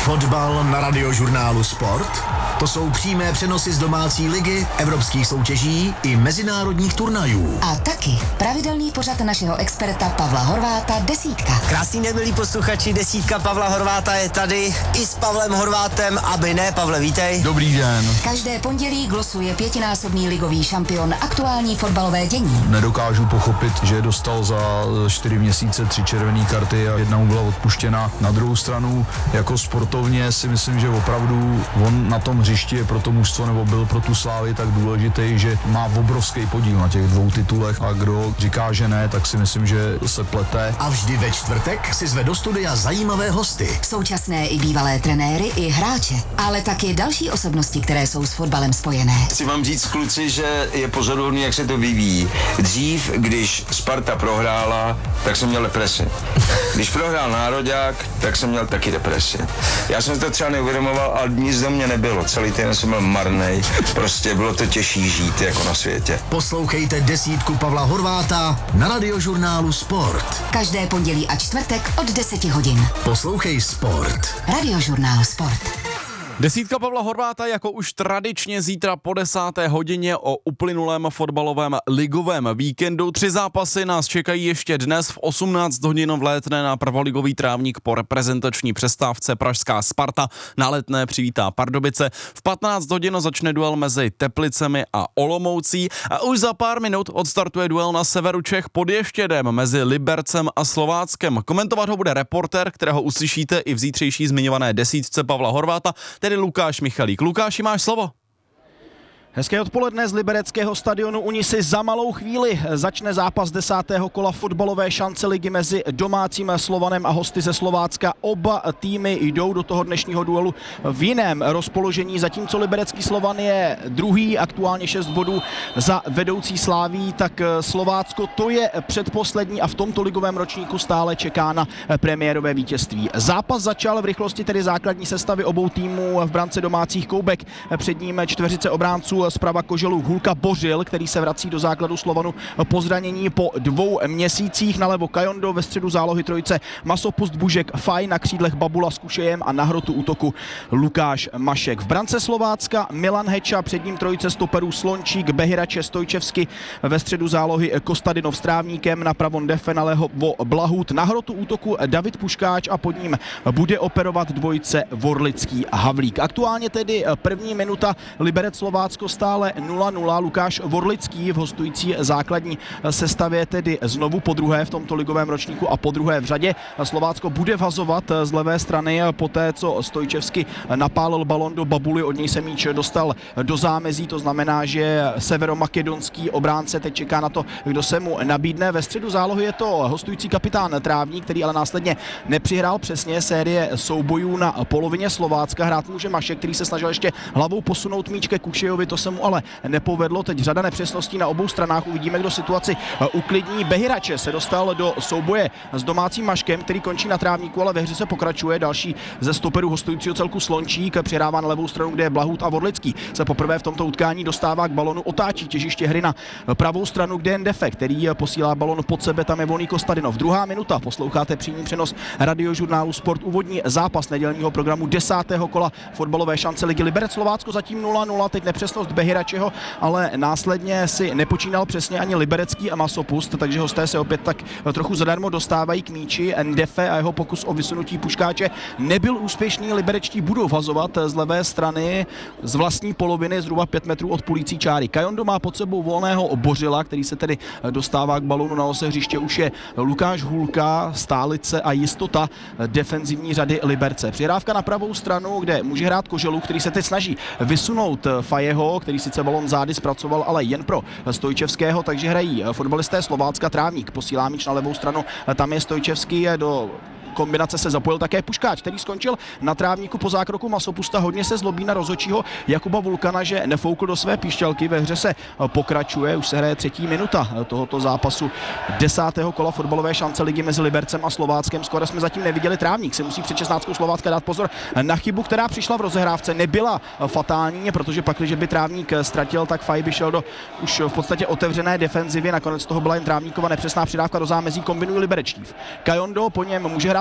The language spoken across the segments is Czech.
Fotbal na Radiožurnálu Sport? To jsou přímé přenosy z domácí ligy, evropských soutěží i mezinárodních turnajů. A taky pravidelný pořad našeho experta Pavla Horváta Desítka. Krásný den, milí posluchači, Desítka Pavla Horváta je tady i s Pavlem Horvátem, aby ne. Pavle, vítej. Dobrý den. Každé pondělí glosuje 5násobný ligový šampion aktuální fotbalové dění. Nedokážu pochopit, že dostal za 4 měsíce 3 červené karty a jedna mu byla odpuštěna. Na druhou stranu, jako sportovně si myslím, že opravdu on na tom hřišti je pro to mužstvo nebo byl pro tu Slávy tak důležitý, že má obrovský podíl na těch 2 titulech a kdo říká, že ne, tak si myslím, že se plete. A vždy ve čtvrtek si zve do studia zajímavé hosty. Současné i bývalé trenéry i hráče, ale taky další osobnosti, které jsou s fotbalem spojené. Chci vám říct, kluci, že je pozoruhodný, jak se to vyvíjí. Dřív, když Sparta prohrála, tak jsem měl depresi. Když prohrál Nároďák, tak jsem měl taky depresi. Já jsem to třeba neuvědomoval, ale nic do mě nebylo. Celý týden jsem byl marnej. Prostě bylo to těžší žít jako na světě. Poslouchejte Desítku Pavla Horváta na Radiožurnálu Sport. Každé pondělí a čtvrtek od 10 hodin. Poslouchej Sport. Radiožurnál Sport. Desítka Pavla Horváta jako už tradičně zítra po 10. hodině o uplynulém fotbalovém ligovém víkendu. 3 zápasy nás čekají ještě dnes v 18 hodin v Letné na prvoligový trávník po reprezentační přestávce pražská Sparta na Letné přivítá Pardubice. V 15 hodin začne duel mezi Teplicemi a Olomoucí a už za pár minut odstartuje duel na severu Čech pod Ještědem mezi Libercem a Slováckem. Komentovat ho bude reportér, kterého uslyšíte i v zítřejší zmiňované desítce Pavla Horváta, tedy Lukáš Michalík. Lukáši, máš slovo. Hezké odpoledne z libereckého stadionu u Nisy. Za malou chvíli začne zápas 10. kola fotbalové šance ligy mezi domácím Slovanem a hosty ze Slovácka. Oba týmy jdou do toho dnešního duelu v jiném rozpoložení, zatímco liberecký Slovan je druhý, aktuálně 6 bodů za vedoucí Sláví, tak Slovácko to je předposlední a v tomto ligovém ročníku stále čeká na premiérové vítězství. Zápas začal v rychlosti tedy základní sestavy obou týmů v brance domácích Koubek. Před ním čtveřice obránců zprava Koželů Hulka Bořil, který se vrací do základu Slovanu po zranění po 2 měsících. Nalevo Kajondo, ve středu zálohy trojice Masopust, Bužek, Faj, na křídlech Babula s Kušejem a na hrotu útoku Lukáš Mašek. V brance Slovácka Milan Heča, před ním trojice stoperů Slončík, Behirače, Stojčevsky, ve středu zálohy Kostadinov s Trávníkem, napravo Ndefe, nalevo Blahut, na hrotu útoku David Puškáč a pod ním bude operovat dvojice Vorlický a Havlík. Aktuálně tedy první minuta, Liberec Slovácko stále 0-0. Lukáš Vorlický v hostující základní sestavě tedy znovu po druhé v tomto ligovém ročníku a po druhé v řadě. Slovácko bude vhazovat z levé strany poté, co Stojčevsky napálil balon do Babuly, od něj se míč dostal do zámezí, to znamená, že severomakedonský obránce teď čeká na to, kdo se mu nabídne. Ve středu zálohy je to hostující kapitán Trávník, který ale následně nepřihrál přesně, série soubojů na polovině Slovácka. Hrát může Mašek, který se snažil ještě hlavou posunout míč ke Kušejovi, to se mu ale nepovedlo. Teď řada nepřesností na obou stranách, uvidíme, kdo situaci uklidní. Behirače se dostal do souboje s domácím Maškem, který končí na Trávníku, ale ve hře se pokračuje. Další ze stoperů hostujícího celku Slončík přihrává na levou stranu, kde je Blahut, a Vorlický se poprvé v tomto utkání dostává k balonu, otáčí těžiště hry na pravou stranu, kde je Ndefe, který posílá balon pod sebe, tam je volný Kostadinov. Druhá minuta, posloucháte přímý přenos Radiožurnálu Sport, úvodní zápas nedělního programu 10. kola fotbalové šance ligy. Liberec Slovácko zatím 0-0, teď nepřesnost Behiračeho, ale následně si nepočínal přesně ani liberecký a Masopust, takže hosté se opět tak trochu zadarmo dostávají k míči. Ndefe a jeho pokus o vysunutí Puškáče nebyl úspěšný, liberečtí budou vazovat z levé strany z vlastní poloviny zhruba 5 metrů od půlící čáry. Kajondo má pod sebou volného Bořila, který se tedy dostává k balónu na ose hřiště, už je Lukáš Hulka, stálice a jistota defenzivní řady Liberce. Přihrávka na pravou stranu, kde může hrát Koželu, který se teď snaží vysunout Fajeho, který sice balon zády zpracoval, ale jen pro Stojčevského, takže hrají fotbalisté Slovácka. Trávník posílá míč na levou stranu, tam je Stojčevský, do kombinace se zapojil také Puškáč, který skončil na Trávníku po zákroku Masopusta. Hodně se zlobí na rozhodčího Jakuba Vulkana, že nefoukl do své píšťalky. Ve hře se pokračuje, už se hraje 3. minuta tohoto zápasu 10. kola fotbalové šance ligy mezi Libercem a Slováckem. Skoro jsme zatím neviděli. Trávník si musí před 16. Slovácka dát pozor na chybu, která přišla v rozehrávce. Nebyla fatální, protože pak, když by Trávník ztratil, tak Faj by šel do už v podstatě otevřené defenzivě. Nakonec toho byla jen Trávníkova nepřesná přidávka do zámezí, kombinují liberečtí. Kajondo, po něm může hrát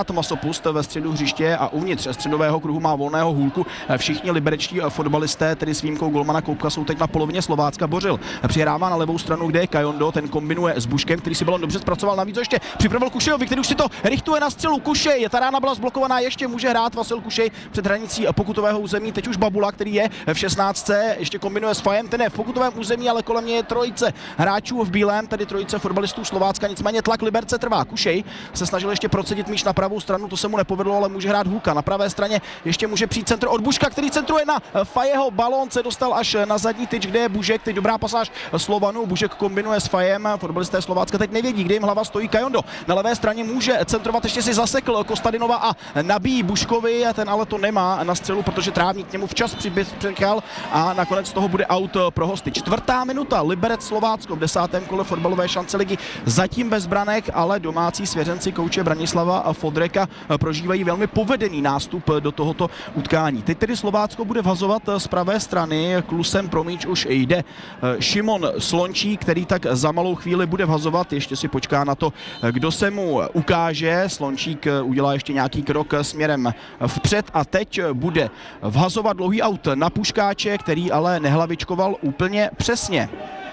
nastartovat Masopust ve středu hřiště a uvnitř středového kruhu má volného Hůlku. Všichni liberečtí fotbalisté, tedy s výjimkou golmana Koupka, jsou teď na polovině Slovácka. Bořil přihrává na levou stranu, kde je Kajondo, ten kombinuje s Buškem, který si balon dobře zpracoval, navíc ještě připravil Kušejovi, který už si to richtuje na střelu. Kušej, ta rána byla zblokovaná, ještě může hrát Vasil Kušej před hranicí pokutového území. Teď už Babula, který je v 16, ještě kombinuje s Fajem, ten je v pokutovém území, ale kolem něj je trojice hráčů v bílém, tedy trojice fotbalistů Slovácka. Nicméně tlak Liberce trvá. Kušej se snažil ještě procedit míč na pravou stranu, to se mu nepovedlo, ale může hrát Hůlka. Na pravé straně ještě může přijít centr od Buška, který centruje na Fajeho. Balón se dostal až na zadní tyč, kde je Bužek. Teď dobrá pasáž Slovanu. Bužek kombinuje s Fajem. Fotbalisté Slovácka teď nevědí, kde jim hlava stojí. Kajondo na levé straně může centrovat, ještě si zasekl Kostadinova a nabíjí Buškovi, ten ale to nemá na střelu, protože trávník k němu včas přiběhl a nakonec toho bude out pro hosty. 4. minuta, Liberec Slovácko v 10. kole fotbalové šance ligy, zatím bez branek, ale domácí svěřenci kouče Branislava Fodreka prožívají velmi povedený nástup do tohoto utkání. Teď tedy Slovácko bude vhazovat z pravé strany, klusem pro míč už jde Šimon Slončík, který tak za malou chvíli bude vhazovat, ještě si počká na to, kdo se mu ukáže. Slončík udělá ještě nějaký krok směrem vpřed a teď bude vhazovat dlouhý aut na Puškáče, který ale nehlavičkoval úplně přesně.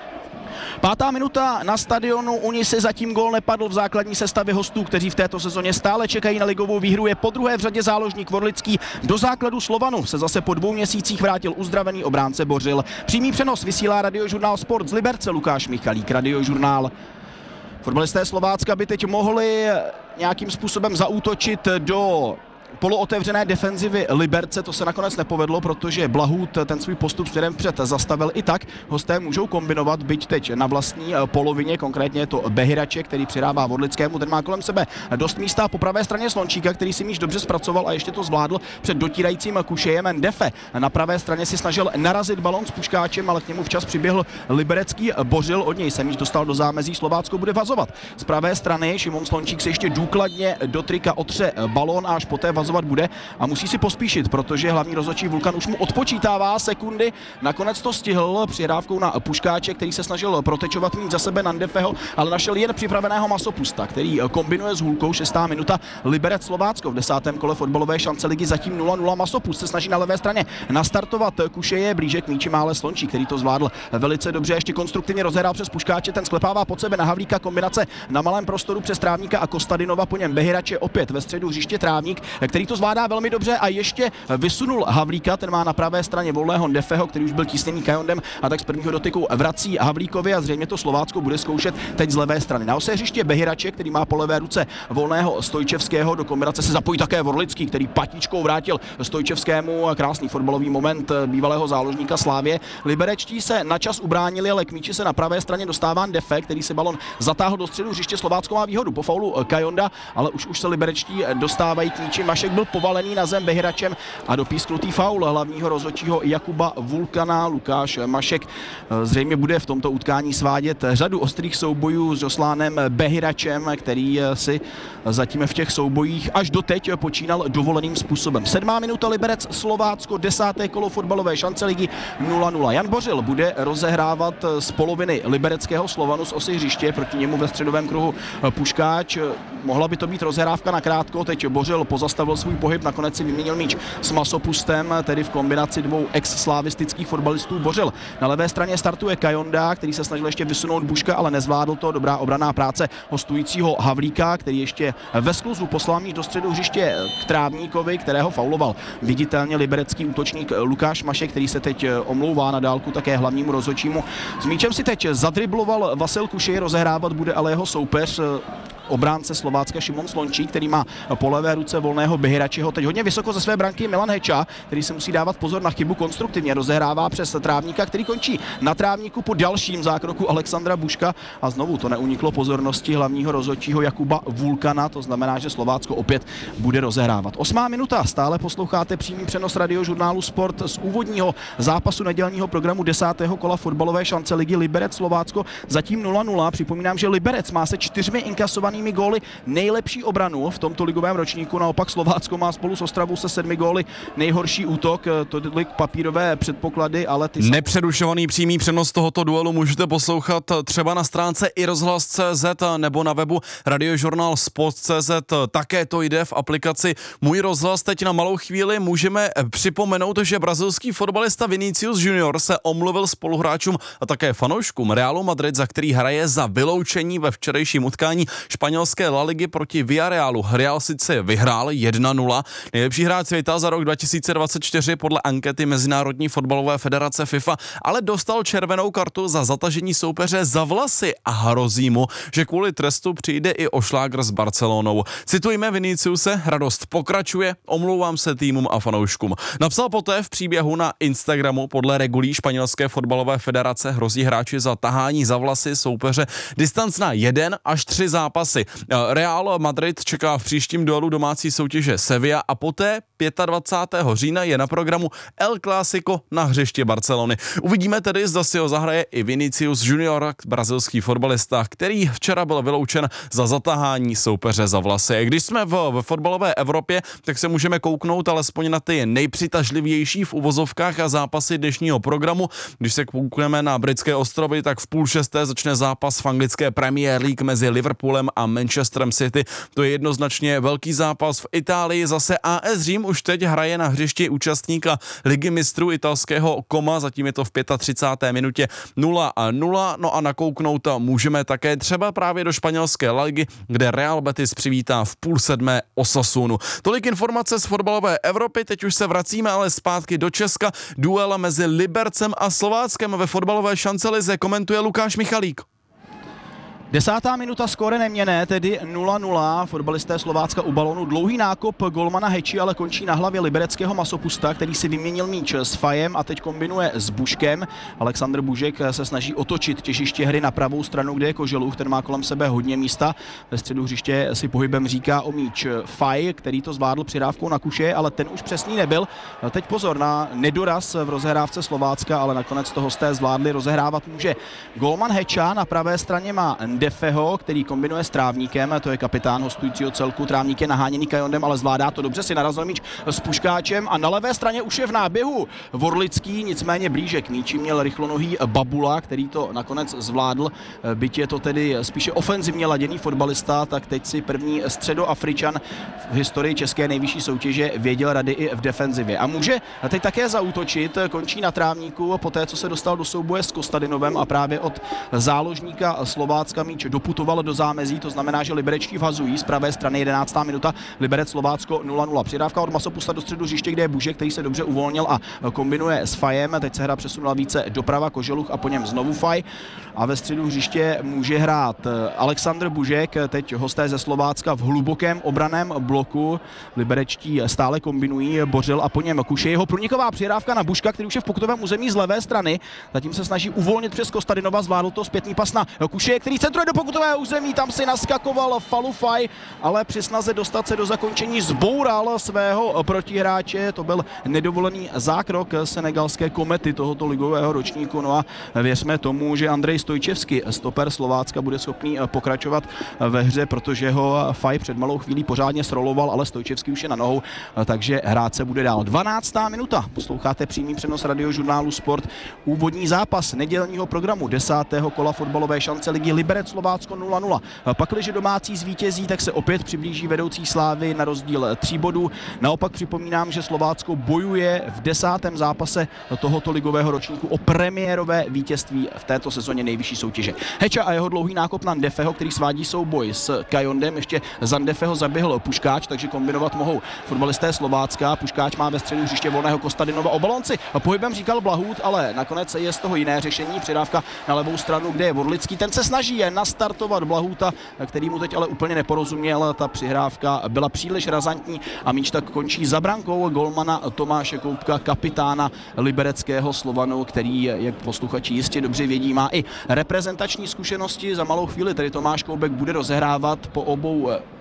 5. minuta na stadionu Unisy, zatím gól nepadl v základní sestavě hostů, kteří v této sezóně stále čekají na ligovou výhru. Je podruhé v řadě záložník Vorlický. Do základu Slovanu se zase po 2 měsících vrátil uzdravený obránce Bořil. Přímý přenos vysílá Radiožurnál Sport z Liberce, Lukáš Michalík, Radiožurnál. Fotbalisté Slovácka by teď mohli nějakým způsobem zaútočit do polootevřené defenzivy Liberce, to se nakonec nepovedlo, protože Blahut ten svůj postup směrem vpřed zastavil. I tak hosté můžou kombinovat, byť teď na vlastní polovině, konkrétně je to Behirače, který přirává Vodlickému, ten má kolem sebe dost místa. Po pravé straně Slončíka, který si míč dobře zpracoval a ještě to zvládl před dotírajícím Kušejem. Ndefe na pravé straně si snažil narazit balon s Puškáčem, ale k němu včas přiběhl liberecký Bořil, od něj se míč dostal do zámezí, Slovácko bude vazovat. Z pravé strany Šimon Slončík se ještě důkladně do trika otře balon a až poté vazovat bude a musí si pospíšit, protože hlavní rozhodčí Vulkan už mu odpočítává sekundy. Nakonec to stihl přihrávkou na Puškáče, který se snažil protečovat mít za sebe Nandefeho, ale našel jen připraveného Masopusta, který kombinuje s Hůlkou. 6. minuta, Liberec Slovácko v 10. kole fotbalové šance ligy, zatím 0-0. Masopust se snaží na levé straně nastartovat Kušeje, blíže k míči má ale Slončík, který to zvládl velice dobře, ještě konstruktivně rozehrál přes Puškáče, ten sklepává pod sebe na Havlíka, kombinace na malém prostoru přes Trávníka a Kostadinova, po něm Behirače, opět ve středu hřiště Trávník, který to zvládá velmi dobře a ještě vysunul Havlíka, ten má na pravé straně volného Ndefeho, který už byl tísněný Kajondem a tak z prvního dotyku vrací Havlíkovi a zřejmě to Slovácko bude zkoušet teď z levé strany. Na ose hřiště Behirače, který má po levé ruce volného Stojčevského, do kombinace se zapojí také Vorlický, který patičkou vrátil Stojčevskému, krásný fotbalový moment bývalého záložníka Slávě. Liberečtí se na čas ubránili, ale k míči se na pravé straně dostává Ndefe, který si balon zatáhl do středu hřiště. Slovácko má výhodu po faulu Kajonda, ale už se liberečtí dostávají k míči. Mašek byl povalený na zem Behiračem a dopísknutý faul hlavního rozhodčího Jakuba Vulkana. Lukáš Mašek zřejmě bude v tomto utkání svádět řadu ostrých soubojů s Joslánem Behiračem, který si zatím v těch soubojích až doteď počínal dovoleným způsobem. 7. minuta, Liberec Slovácko, 10. kolo fotbalové šance ligy, 0-0. Jan Bořil bude rozehrávat z poloviny libereckého Slovanu z osy hřiště, proti němu ve středovém kruhu Puškáč. Mohla by to být rozehrávka na krátko, teď Bořil pozastavil svůj pohyb, nakonec si vyměnil míč s Masopustem, tedy v kombinaci dvou ex-slavistických fotbalistů. Bořil na levé straně startuje Kajonda, který se snažil ještě vysunout Buška, ale nezvládl to. Dobrá obranná práce hostujícího Havlíka, který ještě ve skluzu poslal míč do středu hřiště k Trávníkovi, kterého fauloval viditelně liberecký útočník Lukáš Mašek, který se teď omlouvá na dálku také hlavnímu rozhodčímu. S míčem si teď zadribloval Vasil Kušej, rozehrávat bude ale jeho soupeř, obránce Slovácka Šimon Slončík, který má po levé ruce volného Behiračiho. Teď hodně vysoko ze své branky Milan Heča, který se musí dávat pozor na chybu, konstruktivně rozehrává přes Trávníka, který končí na Trávníku po dalším zákroku Alexandra Buška a znovu to neuniklo pozornosti hlavního rozhodčího Jakuba Vulkana, to znamená, že Slovácko opět bude rozehrávat. 8. minuta, stále posloucháte přímý přenos Radiožurnálu Sport z úvodního zápasu nedělního programu 10. kola fotbalové šance ligy Liberec Slovácko, zatím 0-0. Připomínám, že Liberec má se 4 inkasovanými nepřijímanými góly nejlepší obranu v tomto ligovém ročníku. Naopak Slovácko má spolu s Ostravou se 7 góly nejhorší útok. Tolik papírové předpoklady, ale ty... Nepřerušovaný přímý přenos tohoto duelu můžete poslouchat třeba na stránce iRozhlas.cz nebo na webu Radiožurnál Sport.cz. Také to jde v aplikaci Můj rozhlas. Teď na malou chvíli můžeme připomenout, že brazilský fotbalista Vinicius Junior se omluvil spoluhráčům a také fanouškům Realu Madrid, za který hraje za vyloučení ve včerejším utkání španělské La Ligy proti Villarealu. Real sice vyhrál 1-0. Nejlepší hráč světa za rok 2024 podle ankety Mezinárodní fotbalové federace FIFA, ale dostal červenou kartu za zatažení soupeře za vlasy a hrozí mu, že kvůli trestu přijde i o šlágr s Barcelonou. Citujme Viniciuse: radost pokračuje, omlouvám se týmům a fanouškům. Napsal poté v příběhu na Instagramu: podle regulí španělské fotbalové federace hrozí hráči za tahání za vlasy soupeře distanc na 1 až 3 zápasy. Real Madrid čeká v příštím duelu domácí soutěže Sevilla a poté 25. října je na programu El Clásico na hřišti Barcelony. Uvidíme tedy, zda si ho zahraje i Vinicius Junior, brazilský fotbalista, který včera byl vyloučen za zatahání soupeře za vlasy. Když jsme v fotbalové Evropě, tak se můžeme kouknout alespoň na ty nejpřitažlivější v uvozovkách a zápasy dnešního programu. Když se koukneme na britské ostrovy, tak v 5:30 začne zápas v anglické Premier League mezi Liverpoolem a Manchesterem City. To je jednoznačně velký zápas. V Itálii zase AS Řím už teď hraje na hřišti účastníka Ligy mistrů italského Coma, zatím je to v 35. minutě 0-0. No a nakouknout můžeme také třeba právě do španělské ligy, kde Real Betis přivítá v 6:30 Osasunu. Tolik informace z fotbalové Evropy, teď už se vracíme ale zpátky do Česka. Duel mezi Libercem a Slováckem ve fotbalové šancelize komentuje Lukáš Michalík. 10. minuta, skóre neměnné, tedy 0-0. Fotbalisté Slovácka u balonu. Dlouhý nákop golmana Heči, ale končí na hlavě libereckého masopusta, který si vyměnil míč s Fajem a teď kombinuje s Buškem. Alexandr Bužek se snaží otočit těžiště hry na pravou stranu, kde je Koželuch, ten má kolem sebe hodně místa. Ve středu hřiště si pohybem říká o míč Faj, který to zvládl přidávkou na Kuše, ale ten už přesný nebyl. Teď pozor na nedoraz v rozehrávce Slovácka, ale nakonec to hosté zvládli, rozehrávat může golman Heča, na pravé straně má Defeho, který kombinuje s Trávníkem, to je kapitán hostujícího celku. Trávník je naháněný Kajondem, ale zvládá to dobře, si narazil míč s Puškáčem a na levé straně už je v náběhu Vorlický, nicméně blíže k míči měl rychlonohý Babula, který to nakonec zvládl. Byť je to tedy spíše ofenzivně laděný fotbalista, tak teď si první Středoafričan v historii české nejvyšší soutěže věděl rady i v defenzivě. A může teď také zaútočit, končí na Trávníku, poté co se dostal do souboje s Kostadinovem a právě od záložníka Slovácka míč doputoval do zámezí, to znamená, že liberečtí vhazují z pravé strany. 11. minuta, Liberec Slovácko 0-0. Přidávka od masopusta do středu hřiště, kde je Bužek, který se dobře uvolnil a kombinuje s Fajem. Teď se hra přesunula více doprava, Koželuch a po něm znovu Faj. A ve středu hřiště může hrát Alexandr Bužek, teď hosté ze Slovácka v hlubokém obraném bloku. Liberečtí stále kombinují, Bořil a po něm Kuše. Jeho průniková přidávka na Buška, který už je v pokutovém území z levé strany. Zatím se snaží uvolnit přes Kostadinova, zvládl to zpětný pas na Kuše, který centruje do pokutového území, tam si naskakoval Falufaj, ale při snaze dostat se do zakončení zboural svého protihráče. To byl nedovolený zákrok senegalské komety tohoto ligového ročníku. No a věřme tomu, že Andrej Stojčevský, stoper Slovácka, bude schopný pokračovat ve hře, protože ho Faj před malou chvílí pořádně sroloval, ale Stojčevský už je na nohou, takže hrát se bude dál. 12. minuta, posloucháte přímý přenos Radiožurnálu Sport. Úvodní zápas nedělního programu 10. kola fotbalové šance ligy Liberec Slovácko 0-0. Pakliže domácí zvítězí, tak se opět přiblíží vedoucí Slávy na rozdíl 3 bodů. Naopak připomínám, že Slovácko bojuje v 10. zápase tohoto ligového ročníku o premiérové vítězství v této sezóně nejvyšší soutěže. Heča a jeho dlouhý nákop na Ndefeho, který svádí souboj s Kajondem. Ještě za Ndefeho zaběhl Puškáč, takže kombinovat mohou fotbalisté Slovácka. Puškáč má ve středu hřiště volného Kostadinova o balonci. Pohybem říkal Blahut, ale nakonec je z toho jiné řešení. Přidávka na levou stranu, kde je Vorlický. Ten se snaží nastartovat Blahuta, který mu teď ale úplně neporozuměl. Ta přihrávka byla příliš razantní a míč tak končí za brankou golmana Tomáše Koupka, kapitána libereckého Slovanu, který, jak posluchači jistě dobře vědí, má i reprezentační zkušenosti. Za malou chvíli tedy Tomáš Koubek bude rozehrávat po obou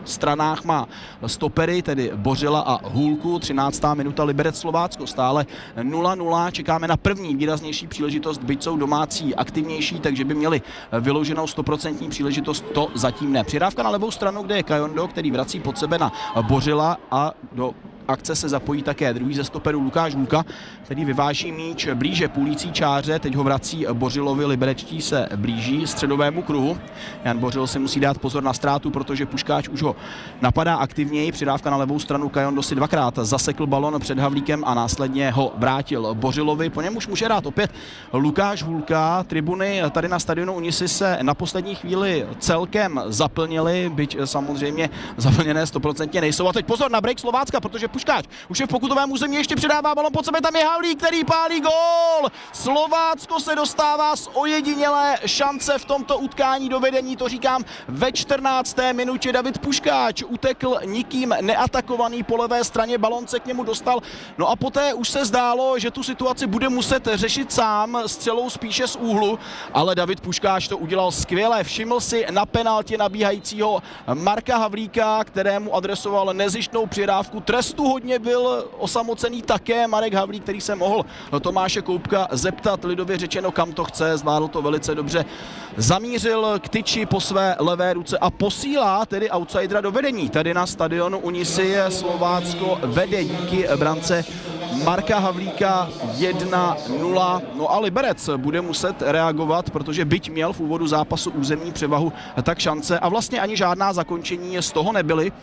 stranách má stopery, tedy Bořila a Hůlku. 13. minuta, Liberec Slovácko stále 0-0. Čekáme na první výraznější příležitost, byť jsou domácí aktivnější, takže by měli vylouženou 100% příležitost, to zatím ne. Přihrávka na levou stranu, kde je Kajondo, který vrací pod sebe na Bořila a do akce se zapojí také druhý ze stoperů Lukáš Hůlka, který vyváží míč blíže půlící čáře, teď ho vrací Bořilovi, liberečtí se blíží středovému kruhu. Jan Bořil si musí dát pozor na ztrátu, protože Puškáč už ho napadá aktivněji. Přidávka na levou stranu, Kajondo si dvakrát zasekl balon před Havlíkem a následně ho vrátil Bořilovi. Po něm už může hrát opět Lukáš Hůlka. Tribuny tady na stadionu Unisy se na poslední chvíli celkem zaplnily, byť samozřejmě zaplněné 100% nejsou. A teď pozor na break Slovácka, protože Puškáč už je v pokutovém území, ještě přidává balon pod sebe, tam je Havlík, který pálí gól! Slovácko se dostává z ojedinělé šance v tomto utkání do vedení, to říkám ve 14. minutě. David Puškáč utekl nikým neatakovaný po levé straně, balon se k němu dostal, no a poté už se zdálo, že tu situaci bude muset řešit sám, střelou spíše z úhlu, ale David Puškáč to udělal skvěle, všiml si na penaltě nabíhajícího Marka Havlíka, kterému adresoval nezištnou přihrávku trestu. Hodně byl osamocený také Marek Havlík, který se mohl Tomáše Koupka zeptat, lidově řečeno, kam to chce, zvládl to velice dobře. Zamířil k tyči po své levé ruce a posílá tedy outsidera do vedení. Tady na stadionu Unisy Slovácko vede díky brance Marka Havlíka 1-0. No a Liberec bude muset reagovat, protože byť měl v úvodu zápasu územní převahu, tak šance a vlastně ani žádná zakončení z toho nebyly.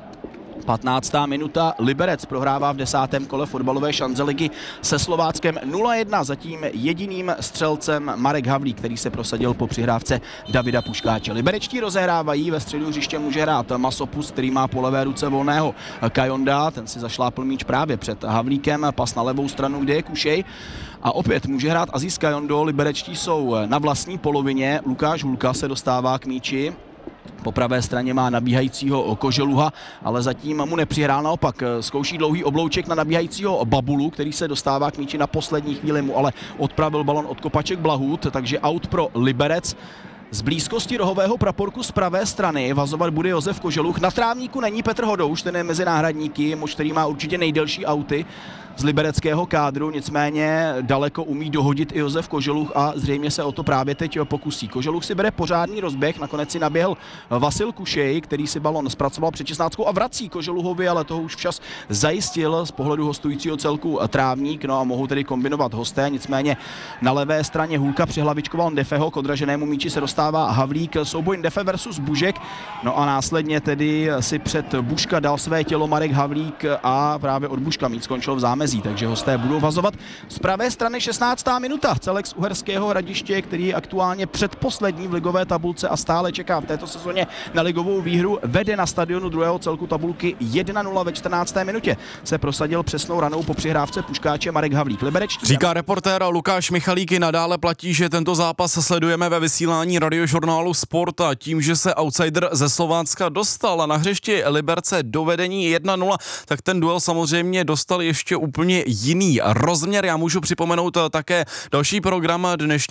15. minuta, Liberec prohrává v 10. kole fotbalové šanceligy se Slováckem 0-1, zatím jediným střelcem Marek Havlík, který se prosadil po přihrávce Davida Puškáče. Liberečtí rozehrávají, ve středu hřiště může hrát Masopust, který má po levé ruce volného Kajonda, ten si zašlápl míč právě před Havlíkem, pas na levou stranu, kde je Kušej. A opět může hrát Aziz Kajondo, liberečtí jsou na vlastní polovině, Lukáš Hůlka se dostává k míči. Po pravé straně má nabíhajícího Koželuha, ale zatím mu nepřihrál, naopak zkouší dlouhý oblouček na nabíhajícího Babulu, který se dostává k míči na poslední chvíli, mu ale odpravil balon od kopaček Blahut, takže out pro Liberec. Z blízkosti rohového praporku z pravé strany vazovat bude Josef Koželuch. Na trávníku není Petr Hodouš, ten je mezi náhradníky, muž, který má určitě nejdelší auty z libereckého kádru, nicméně daleko umí dohodit i Josef Koželuch a zřejmě se o to právě teď pokusí. Koželuch si bere pořádný rozběh, nakonec si naběhl Vasil Kušej, který si balon zpracoval před 16 a vrací Koželuhovi, ale toho už včas zajistil z pohledu hostujícího celku trávník, no a mohou tedy kombinovat hosté, nicméně na levé straně Hůlka přihlavičkoval Ndefeho, k odraženému míči se dostává Havlík, souboj Ndefe versus Bužek, no a následně tedy si před Buška dal své tělo Marek Havlík a právě od Buška míč skončil v zámezí, takže hosté budou vazovat. Z pravé strany 16. minuta, celek z Uherského Hradiště, který je aktuálně předposlední v ligové tabulce a stále čeká v této sezóně na ligovou výhru, vede na stadionu druhého celku tabulky 1-0 ve 14. minutě. Se prosadil přesnou ranou po přihrávce Puškáče Marek Havlík. Liberečtí. Říká reportér Lukáš Michalík, i nadále platí, že tento zápas sledujeme ve vysílání radiožurnálu Sport a tím, že se outsider ze Slovácka dostal na hřišti Liberce do vedení 1-0, tak ten duel samozřejmě dostal ještě úplně jiný rozměr. Já můžu připomenout také další program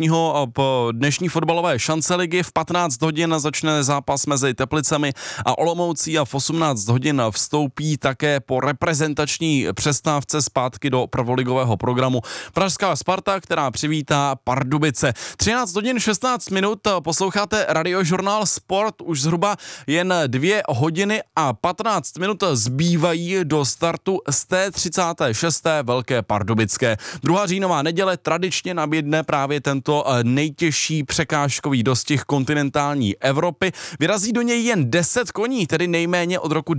dnešní fotbalové šanceligy. V 15 hodin začne zápas mezi Teplicemi a Olomoucí a v 18 hodin vstoupí také po reprezentační přestávce zpátky do prvoligového programu pražská Sparta, která přivítá Pardubice. 13 hodin 16 minut, posloucháte radiožurnál Sport, už zhruba jen 2 hodiny a 15 minut zbývají do startu z té 36. Velké Pardubické. 2. říjnová neděle tradičně nabídne právě tento nejtěžší překážkový dostih kontinentální Evropy. Vyrazí do něj jen 10 koní, tedy nejméně od roku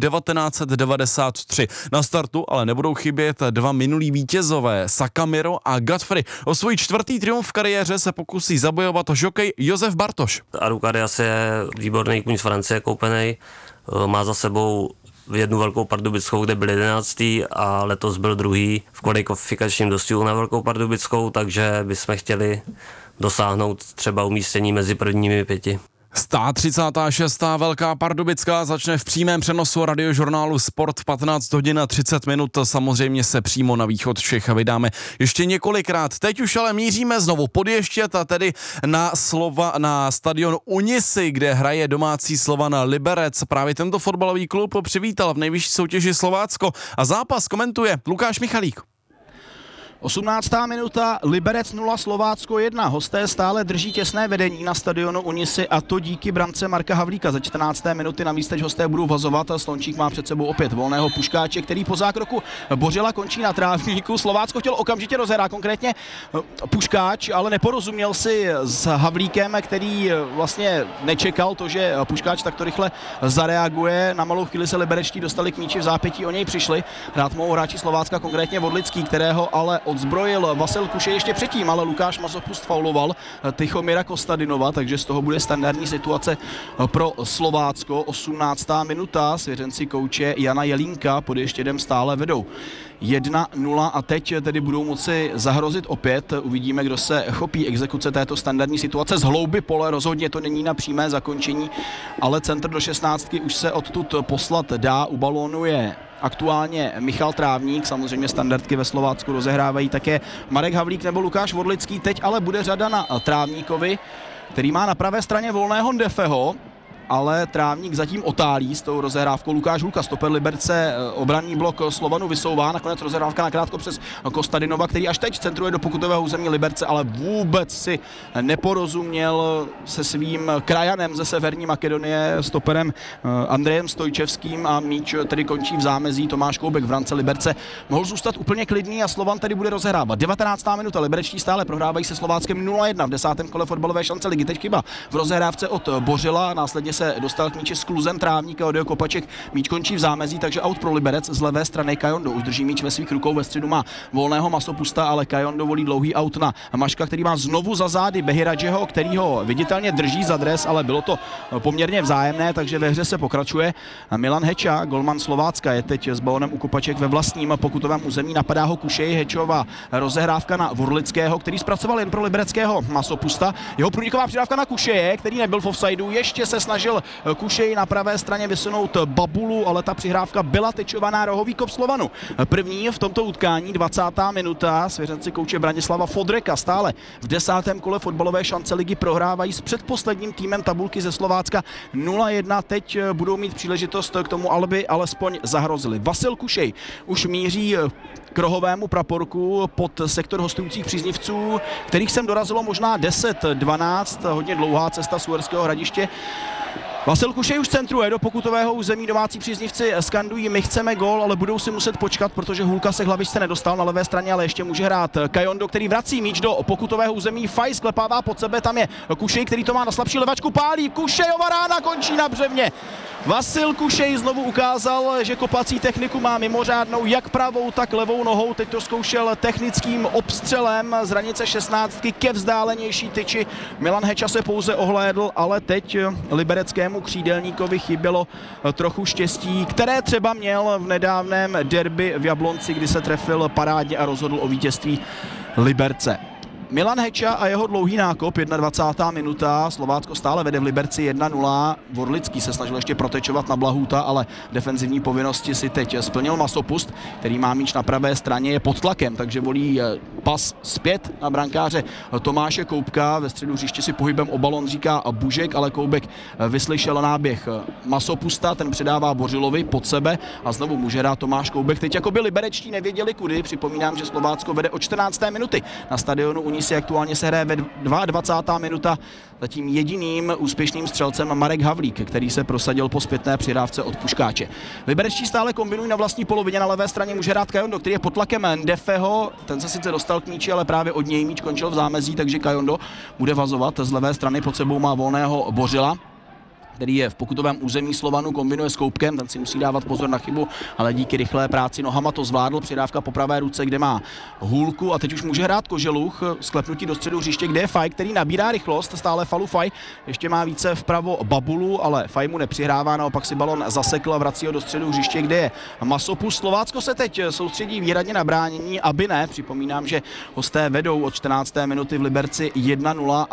1993. Na startu ale nebudou chybět 2 minulí vítězové, Sakamiro a Godfrey. O svůj 4. triumf v kariéře se pokusí zabojovat žokej Josef Bartoš. Arukadias je výborný kůň z Francie koupený, má za sebou jednu Velkou Pardubickou, kde byl 11. a letos byl 2. v kvalifikačním dostihu na Velkou Pardubickou, takže bychom chtěli dosáhnout třeba umístění mezi prvními 5. 136. Velká Pardubická začne v přímém přenosu radiožurnálu Sport v 15 hodin a 30 minut. Samozřejmě se přímo na východ Čech vydáme ještě několikrát. Teď už ale míříme znovu pod Ještěd a tedy na stadion Unisy, kde hraje domácí Slovan Liberec. Právě tento fotbalový klub přivítal v nejvyšší soutěži Slovácko a zápas komentuje Lukáš Michalík. 18. minuta, Liberec 0, Slovácko 1. Hosté stále drží těsné vedení na stadionu Unisy a to díky brance Marka Havlíka. Za 14. minuty navíc teď hosté budou vazovat. Slončík má před sebou opět volného Puškáče, který po zákroku Bořila končí na trávníku. Slovácko chtěl okamžitě rozehrát, konkrétně Puškáč, ale neporozuměl si s Havlíkem, který vlastně nečekal to, že Puškáč takto rychle zareaguje. Na malou chvíli se liberečtí dostali k míči, v zápětí o něj přišli. Hrát mohou hráči Slovácka, konkrétně Vodlický, kterého ale odzbrojil Vasil Kušej ještě předtím, ale Lukáš Masopust fauloval Tichomira Kostadinova, takže z toho bude standardní situace pro Slovácko. 18. minuta, svěřenci kouče Jana Jelínka pod Ještědem stále vedou 1-0 a teď tedy budou moci zahrozit opět. Uvidíme, kdo se chopí exekuce této standardní situace. Z hlouby pole rozhodně to není na přímé zakončení, ale centr do 16 už se odtud poslat dá. U balónu je aktuálně Michal Trávník, samozřejmě standardky ve Slovácku rozehrávají také Marek Havlík nebo Lukáš Vodlický. Teď ale bude řada na Trávníkovi, který má na pravé straně volného Ndefeho, ale Trávník zatím otálí s tou rozehrávkou. Lukáš Hulka, stoper Liberce, obranný blok Slovanu vysouvá, nakonec rozehrávka nakrátko přes Kostadinova, který až teď centruje do pokutového území Liberce, ale vůbec si neporozuměl se svým krajanem ze Severní Makedonie, stoperem Andrejem Stojčevským a míč tedy končí v zámezí. Tomáš Koubek v brance Liberce mohl zůstat úplně klidný a Slovan tedy bude rozehrávat. 19. minuta, liberečtí stále prohrávají se Slováckem 0-1 v 10. kole fotbalové šance ligy. Teď chyba v rozehrávce od Bořila, následně se dostal k míči s kluzem Trávníka, Odeo Kopaček, míč končí v zámezí, takže aut pro Liberec. Z levé strany Kajondo už drží míč ve svých rukou, ve středu má volného Masopusta, ale Kajondo volí dlouhý aut na Maška, který má znovu za zády Behiradžeho, který ho viditelně drží za dres, ale bylo to poměrně vzájemné, takže ve hře se pokračuje. Milan Heča, golman Slovácka, je teď s balónem u Kopaček ve vlastním pokutovém území, napadá ho Kušej, Hečová rozehrávka na Vorlického, který zpracoval jen pro libereckého Masopusta. Jeho průniková přidávka na Kušeje, který nebyl v offsideu, ještě se snažil Kušej na pravé straně vysunout Babulu, ale ta přihrávka byla tečovaná, rohový kop Slovanu. První v tomto utkání, 20. minuta, svěřenci kouče Branislava Fodreka stále v 10. kole fotbalové šance ligy prohrávají s předposledním týmem tabulky ze Slovácka 0-1. Teď budou mít příležitost k tomu, aby alespoň zahrozili. Vasil Kušej už míří k rohovému praporku pod sektor hostujících příznivců, kterých sem dorazilo možná 10-12, hodně dlouhá cesta z Uherského Hradiště. Vasil Kušej už centruje do pokutového území, domácí příznivci skandují my chceme gól, ale budou si muset počkat, protože Hulka se hlavičce nedostal na levé straně, ale ještě může hrát Kajondo, který vrací míč do pokutového území, Faj sklepává pod sebe, tam je Kušej, který to má na slabší levačku, pálí, Kušejova rána končí na břevně. Vasil Kušej znovu ukázal, že kopací techniku má mimořádnou jak pravou, tak levou nohou. Teď to zkoušel technickým obstřelem z hranice 16 ke vzdálenější tyči. Milan Heča se pouze ohlédl, ale teď libereckému křídelníkovi chybělo trochu štěstí, které třeba měl v nedávném derby v Jablonci, kdy se trefil parádně a rozhodl o vítězství Liberce. Milan Heča a jeho dlouhý nákop, 21. minuta, Slovácko stále vede v Liberci 1-0. Vorlický se snažil ještě protečovat na Blahůta, ale defenzivní povinnosti si teď splnil Masopust, který má míč na pravé straně, je pod tlakem, takže volí pas zpět na brankáře Tomáše Koubka. Ve středu hřiště si pohybem o balon říká Bužek, ale Koubek vyslyšel náběh Masopusta, ten předává Bořilovi pod sebe a znovu může hrát Tomáš Koubek. Teď jakoby liberečtí nevěděli kudy, připomínám, že Slovácko vede od 14. minuty na stadionu Unisy, aktuálně se hraje ve 22. minuta. Zatím jediným úspěšným střelcem Marek Havlík, který se prosadil po zpětné přihrávce od Puškáče. Liberečtí stále kombinují na vlastní polovině, na levé straně může hrát Kajondo, který je pod tlakem Ndefeho, ten se sice dostal k míči, ale právě od něj míč končil v zámezí, takže Kajondo bude vazovat z levé strany, pod sebou má volného Bořila, který je v pokutovém území Slovanu, kombinuje s Koubkem, ten si musí dávat pozor na chybu, ale díky rychlé práci nohama to zvládl, přidávka po pravé ruce, kde má Hůlku a teď už může hrát Koželuch, sklepnutí do středu hřiště, kde je Faj, který nabírá rychlost, stále falu Faj, ještě má více vpravo Babulu, ale Faj mu nepřihrává, naopak si balon zasekl a vrací ho do středu hřiště, kde je Masopust. Slovácko se teď soustředí výhradně na bránění, aby ne, připomínám, že hosté vedou od 14. minuty v Liberci 1-0 a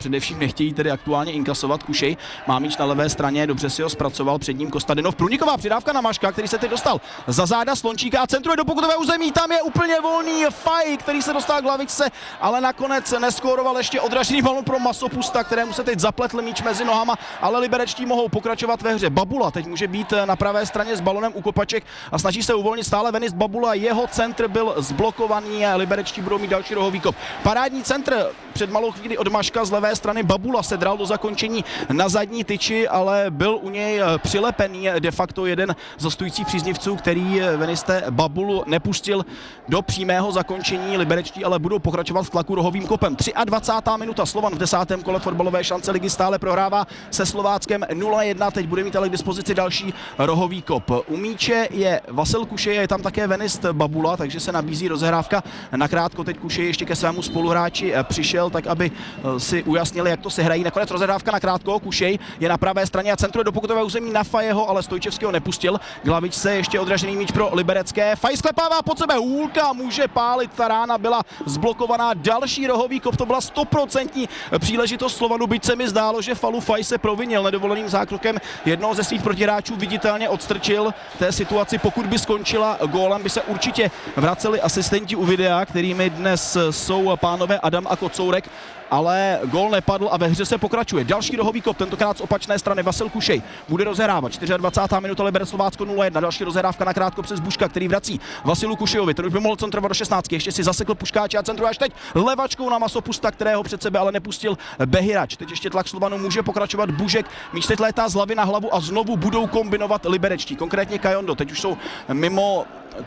především nechtějí tedy aktuálně inkasovat. Kušej má míč na levé straně, dobře si ho zpracoval, před ním Kostadinov. Průniková přidávka na Maška, který se teď dostal za záda Slončíka a centruje do pokutového území. Tam je úplně volný Faj, který se dostal k hlavičce, ale nakonec neskóroval. Ještě odražený balon pro Masopusta, kterému se teď zapletl míč mezi nohama, ale liberečtí mohou pokračovat ve hře. Babula teď může být na pravé straně s balonem u kopaček a snaží se uvolnit stále Venist Babula. Jeho centr byl zblokovaný a liberečtí budou mít další rohový kop. Parádní centr před malou chvíli od Maška z levé strany. Babula se dral do zakončení na zadní tyči, ale byl u něj přilepený de facto jeden z hostujících příznivců, který Veniste Babulu nepustil do přímého zakončení. Liberečtí ale budou pokračovat v tlaku rohovým kopem. 23. minuta, Slovan v 10. kole fotbalové šance ligy stále prohrává se Slováckem 0-1. Teď bude mít ale k dispozici další rohový kop. U míče je Vasil Kušej, je tam také Venist Babula, takže se nabízí rozehrávka nakrátko. Teď Kušej ještě ke svému spoluhráči přišel, tak aby si ujasnili, jak to se hrají. Nakonec rozehrávka nakrátko. Kušej je na pravé straně a centruje do pokutového území na Fajeho, ale Stojčevský ho nepustil. K hlavičce ještě odražený míč pro liberecké. Faj sklepává pod sebe, Hůlka může pálit, ta rána byla zblokovaná. Další rohový kop, to byla 100% příležitost Slovanu, byť se mi zdálo, že Falu Faj se provinil nedovoleným zákrokem jednoho ze svých protihráčů, viditelně odstrčil té situaci. Pokud by skončila gólem, by se určitě vraceli asistenti u videa, kterými dnes jsou pánové Adam a Kocourek, ale gól nepadl a ve hře se pokračuje. Další rohový kop, tentokrát z opačné strany Vasil Kušej bude rozehrávat. 24. minuta, Liberec Slovácko 0-1. Další rozehrávka nakrátko přes Buška, který vrací Vasilu Kušejovi. Ten už by mohl centrovat do 16. Ještě si zasekl Puškáče a centruje až teď levačkou na Masopusta, kterého před sebe ale nepustil Behirač. Teď ještě tlak Slovanu může pokračovat Bužek. Míč teď létá z hlavy na hlavu a znovu budou kombinovat liberečtí. Konkrétně Kajondo. Teď už jsou mimo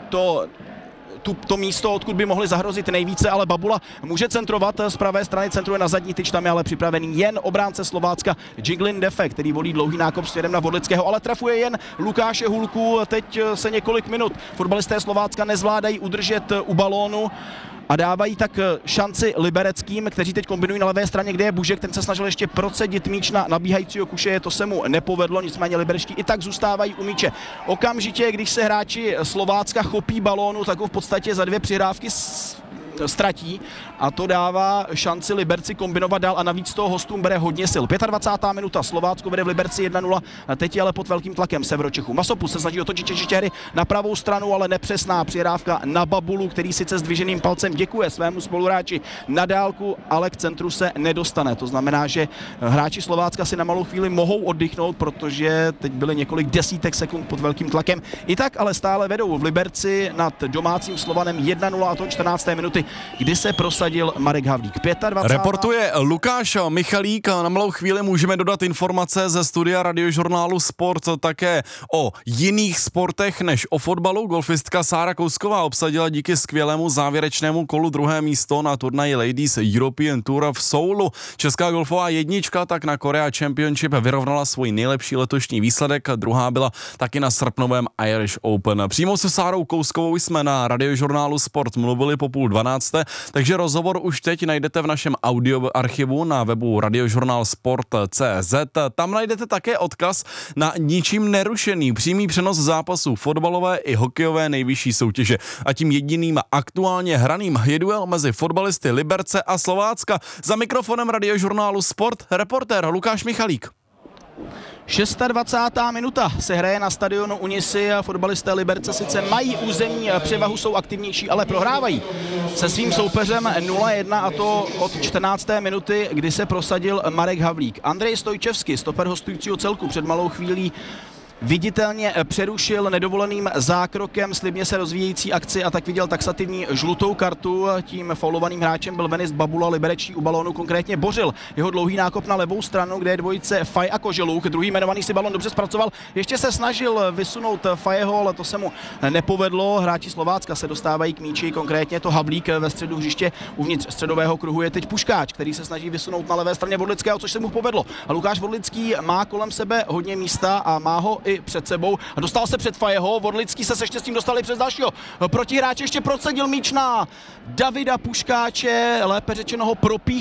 to místo, odkud by mohli zahrozit nejvíce, ale Babula může centrovat z pravé strany, centruje na zadní tyč, tam je ale připravený jen obránce Slovácka Jiglin Defe, který volí dlouhý nákop směrem na Vodlického, ale trefuje jen Lukáše Hůlku. Teď se několik minut fotbalisté Slovácka nezvládají udržet u balónu a dávají tak šanci libereckým, kteří teď kombinují na levé straně, kde je Bužek, ten se snažil ještě procedit míč na nabíhajícího Kušeje, to se mu nepovedlo, nicméně liberečtí i tak zůstávají u míče. Okamžitě, když se hráči Slovácka chopí balónu, tak ho v podstatě za dvě přihrávky ztratí a to dává šanci Liberci kombinovat dál a navíc toho hostům bere hodně sil. 25. minuta, Slovácko vede v Liberci 1-0, teď je ale pod velkým tlakem Severočechů. Masopus se snaží otočit Čečičery na pravou stranu, ale nepřesná přihrávka na Babulu, který sice s dviženým palcem děkuje svému spoluhráči na dálku, ale k centru se nedostane. To znamená, že hráči Slovácka si na malou chvíli mohou oddychnout, protože teď byly několik desítek sekund pod velkým tlakem. I tak ale stále vedou v Liberci nad domácím Slovanem 1-0 a to 14. minuty, kdy se prosadil Marek Havlík. 25. Reportuje Lukáš Michalík. Na malou chvíli můžeme dodat informace ze studia radiožurnálu Sport také o jiných sportech než o fotbalu. Golfistka Sára Kousková obsadila díky skvělému závěrečnému kolu druhé místo na turnaji Ladies European Tour v Soulu. Česká golfová jednička tak na Korea Championship vyrovnala svůj nejlepší letošní výsledek. Druhá byla taky na srpnovém Irish Open. Přímo se Sárou Kouskovou jsme na radiožurnálu Sport mluvili po 11:30, takže rozhovor už teď najdete v našem audio archivu na webu radiožurnálsport.cz. Tam najdete také odkaz na ničím nerušený přímý přenos zápasů fotbalové i hokejové nejvyšší soutěže. A tím jediným aktuálně hraným je duel mezi fotbalisty Liberce a Slovácka. Za mikrofonem radiožurnálu Sport reportér Lukáš Michalík. 26. minuta se hraje na stadionu Unisy a fotbalisté Liberce sice mají územní převahu, jsou aktivnější, ale prohrávají se svým soupeřem 0-1 a to od 14. minuty, kdy se prosadil Marek Havlík. Andrej Stojčevský, stoper hostujícího celku, před malou chvílí viditelně přerušil nedovoleným zákrokem slibně se rozvíjející akci a tak viděl taxativní žlutou kartu. Tím faulovaným hráčem byl Venist Babula, liberečí u balónu, konkrétně Bořil. Jeho dlouhý nákop na levou stranu, kde je dvojice Faj a Koželůk. Druhý jmenovaný si balón dobře zpracoval. Ještě se snažil vysunout Fajeho, ale to se mu nepovedlo. Hráči Slovácka se dostávají k míči, konkrétně to Havlík ve středu hřiště. Uvnitř středového kruhu je teď Puškáč, který se snaží vysunout na levé straně Vodlického, což se mu povedlo. A Lukáš Vodlický má kolem sebe hodně místa a má ho i před sebou a dostal se před Fajeho. Vodlický se štěstím dostali přes dalšího protihráče, ještě procedil míč na Davida Puškáče, lépe řečeno ho propíchl